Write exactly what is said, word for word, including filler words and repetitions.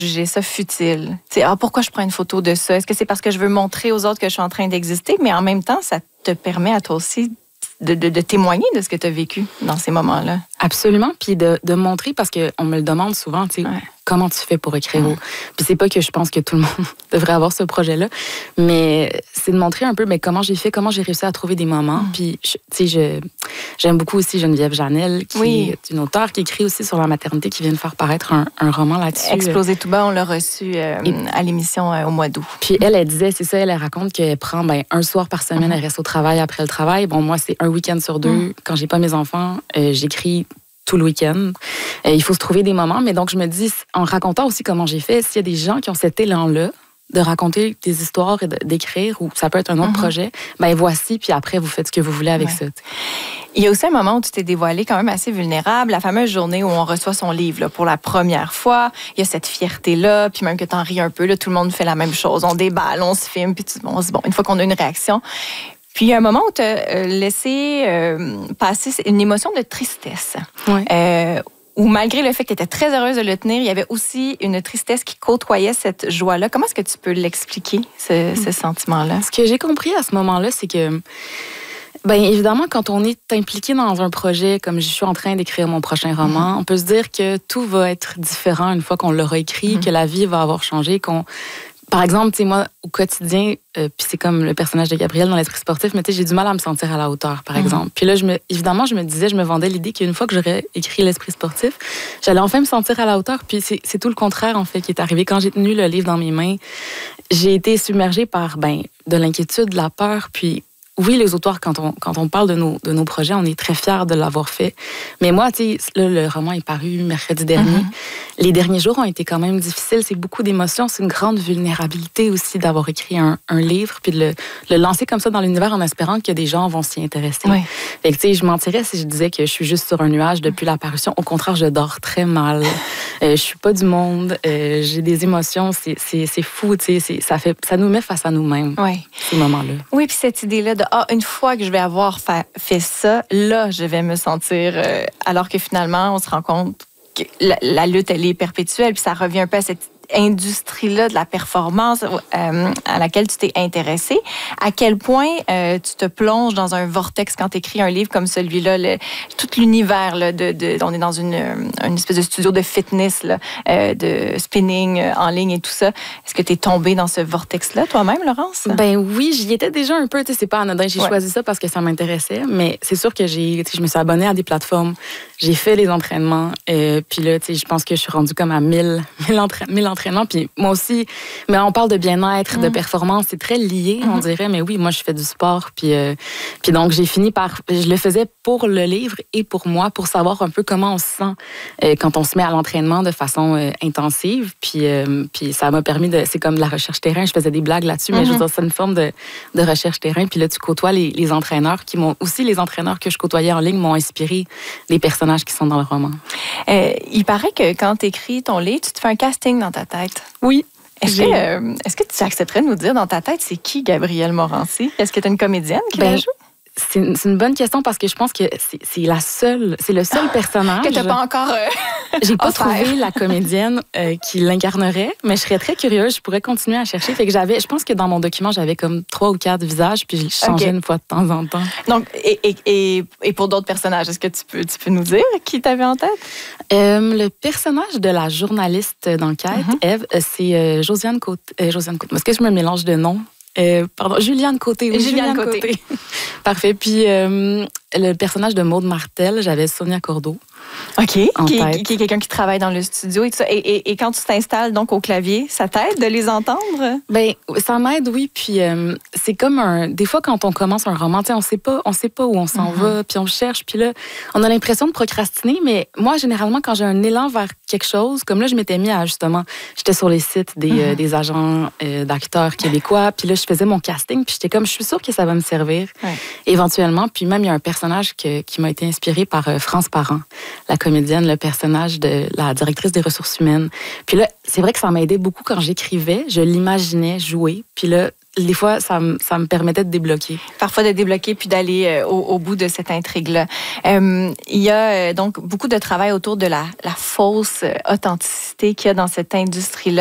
juger ça futile. C'est ah, pourquoi je prends une photo de ça? Est-ce que c'est parce que je veux montrer aux autres que je suis en train d'exister? Mais en même temps, ça te permet à toi aussi de, de, de témoigner de ce que tu as vécu dans ces moments-là. Absolument. Puis de, de montrer, parce qu'on me le demande souvent, tu sais, ouais. Comment tu fais pour écrire? Ouais. Puis c'est pas que je pense que tout le monde devrait avoir ce projet-là, mais c'est de montrer un peu mais comment j'ai fait, comment j'ai réussi à trouver des moments. Mm. Puis, tu sais, je, j'aime beaucoup aussi Geneviève Janel, qui oui. est une auteure qui écrit aussi sur la maternité, qui vient de faire paraître un, un roman là-dessus. Exploser tout bas, on l'a reçu euh, Et, à l'émission euh, au mois d'août. Puis elle, elle disait, c'est ça, elle, elle raconte qu'elle prend ben, un soir par semaine, mm. elle reste au travail après le travail. Bon, moi, c'est un week-end sur deux. Mm. Quand j'ai pas mes enfants, euh, j'écris tout le week-end. Euh, il faut se trouver des moments. Mais donc, je me dis, en racontant aussi comment j'ai fait, s'il y a des gens qui ont cet élan-là de raconter des histoires et de, d'écrire, ou ça peut être un autre mm-hmm. projet, ben voici, puis après, vous faites ce que vous voulez avec ouais. ça. T'sais. Il y a aussi un moment où tu t'es dévoilée quand même assez vulnérable, la fameuse journée où on reçoit son livre là, pour la première fois. Il y a cette fierté-là, puis même que t'en ris un peu, là, tout le monde fait la même chose. On déballe, on se filme, puis on se dit, bon, une fois qu'on a une réaction... Puis il y a un moment où tu as laissé euh, passer une émotion de tristesse. Oui. Euh, où malgré le fait que tu étais très heureuse de le tenir, il y avait aussi une tristesse qui côtoyait cette joie-là. Comment est-ce que tu peux l'expliquer, ce, ce sentiment-là? Ce que j'ai compris à ce moment-là, c'est que, bien évidemment, quand on est impliqué dans un projet, comme je suis en train d'écrire mon prochain roman, mm-hmm. on peut se dire que tout va être différent une fois qu'on l'aura écrit, mm-hmm. que la vie va avoir changé, qu'on... Par exemple, tu sais, moi, au quotidien, euh, puis c'est comme le personnage de Gabrielle dans l'esprit sportif, mais tu sais, j'ai du mal à me sentir à la hauteur, par mm-hmm. exemple. Puis là, je me, évidemment, je me disais, je me vendais l'idée qu'une fois que j'aurais écrit l'esprit sportif, j'allais enfin me sentir à la hauteur. Puis c'est, c'est tout le contraire, en fait, qui est arrivé. Quand j'ai tenu le livre dans mes mains, j'ai été submergée par, ben, de l'inquiétude, de la peur, puis... Oui, les auteurs, quand on, quand on parle de nos, de nos projets, on est très fiers de l'avoir fait. Mais moi, tu sais, là, le roman est paru mercredi dernier. Mm-hmm. Les derniers jours ont été quand même difficiles. C'est beaucoup d'émotions. C'est une grande vulnérabilité aussi d'avoir écrit un, un livre puis de le, le lancer comme ça dans l'univers en espérant que des gens vont s'y intéresser. Oui. Fait que, tu sais, je mentirais si je disais que je suis juste sur un nuage depuis la parution. Au contraire, je dors très mal. Euh, je suis pas du monde. Euh, j'ai des émotions. C'est, c'est, c'est fou, tu sais. C'est, ça, fait, ça nous met face à nous-mêmes, oui. ces moments-là. Oui, puis cette idée-là de ah, une fois que je vais avoir fa- fait ça, là, je vais me sentir... Euh, alors que finalement, on se rend compte que la, la lutte, elle est perpétuelle, puis ça revient un peu à cette industrie-là de la performance euh, à laquelle tu t'es intéressée. À quel point euh, tu te plonges dans un vortex quand tu écris un livre comme celui-là, le, tout l'univers, là, de, de, on est dans une, une espèce de studio de fitness, là, euh, de spinning euh, en ligne et tout ça. Est-ce que tu es tombée dans ce vortex-là toi-même, Laurence? Ben oui, j'y étais déjà un peu. Tu sais, c'est pas anodin. J'ai ouais. choisi ça parce que ça m'intéressait, mais c'est sûr que j'ai, tu sais, je me suis abonnée à des plateformes. J'ai fait les entraînements. Euh, puis là, tu sais, je pense que je suis rendue comme à mille, mille, entra- mille entraînements. Puis moi aussi, mais on parle de bien-être, mm. de performance, c'est très lié, mm-hmm. on dirait. Mais oui, moi, je fais du sport. Puis, euh, puis donc, j'ai fini par... Je le faisais pour le livre et pour moi, pour savoir un peu comment on se sent euh, quand on se met à l'entraînement de façon euh, intensive. Puis, euh, puis ça m'a permis de... C'est comme de la recherche terrain. Je faisais des blagues là-dessus, mm-hmm. mais je veux dire, c'est une forme de, de recherche terrain. Puis là, tu côtoies les, les entraîneurs qui m'ont... Aussi, les entraîneurs que je côtoyais en ligne m'ont inspiré des personnages qui sont dans le roman. Euh, il paraît que quand tu écris ton livre, tu te fais un casting dans ta tête. Oui. Est-ce que, euh, est-ce que tu accepterais de nous dire dans ta tête, c'est qui Gabrielle Morancy? Est-ce que tu es une comédienne qui ben, la joue? C'est une, c'est une bonne question parce que je pense que c'est, c'est la seule, c'est le seul personnage. Que tu n'as pas encore. Euh, J'ai pas trouvé la comédienne euh, qui l'incarnerait, mais je serais très curieuse. Je pourrais continuer à chercher. Fait que j'avais, je pense que dans mon document, j'avais comme trois ou quatre visages, puis je changeais okay. une fois de temps en temps. Donc, et, et, et, et pour d'autres personnages, est-ce que tu peux, tu peux nous dire qui t'avais en tête? Euh, le personnage de la journaliste d'enquête, mm-hmm. Ève, c'est euh, Josiane Côté. Euh, Josiane Côté. Est-ce que je me mélange de noms? Euh, pardon, Juliane Côté. Oui, Juliane, Juliane Côté. Côté. Parfait. Puis euh, le personnage de Maude Martel, j'avais Sonia Cordeau. OK. Qui, qui, qui est quelqu'un qui travaille dans le studio et tout ça. Et, et, et quand tu t'installes donc au clavier, ça t'aide de les entendre? Bien, ça m'aide, oui. Puis euh, c'est comme un... Des fois, quand on commence un roman, on sait pas, on sait pas où on s'en mm-hmm. va, puis on cherche. Puis là, on a l'impression de procrastiner. Mais moi, généralement, quand j'ai un élan vers quelque chose, comme là, je m'étais mis à, justement... J'étais sur les sites des, mm-hmm. euh, des agents euh, d'acteurs québécois. Puis là, je faisais mon casting. Puis j'étais comme, je suis sûre que ça va me servir ouais. éventuellement. Puis même, il y a un personnage que, qui m'a été inspiré par euh, France Parent, la comédienne, le personnage de la directrice des ressources humaines. Puis là, c'est vrai que ça m'a aidé beaucoup quand j'écrivais. Je l'imaginais jouer. Puis là, des fois, ça, me- ça me permettait de débloquer. Parfois de débloquer puis d'aller euh, au, au bout de cette intrigue-là. Euh, il y a euh, donc beaucoup de travail autour de la, la fausse authenticité qu'il y a dans cette industrie-là.